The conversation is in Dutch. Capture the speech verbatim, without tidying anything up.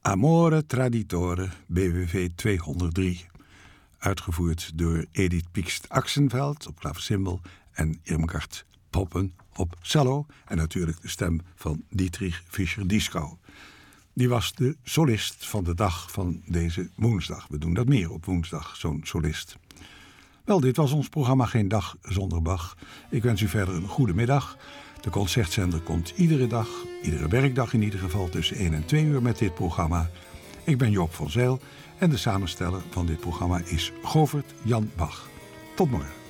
Amore Traditore, B W V tweehonderddrie. Uitgevoerd door Edith Piekst-Axenveld op klaversymbol en Irmgard Poppen op cello. En natuurlijk de stem van Dietrich Fischer-Dieskau. Die was de solist van de dag van deze woensdag. We doen dat meer op woensdag, zo'n solist. Wel, dit was ons programma Geen Dag Zonder Bach. Ik wens u verder een goede middag. De Concertzender komt iedere dag, iedere werkdag in ieder geval, tussen één en twee uur met dit programma. Ik ben Joop van Zijl en de samensteller van dit programma is Govert Jan Bach. Tot morgen.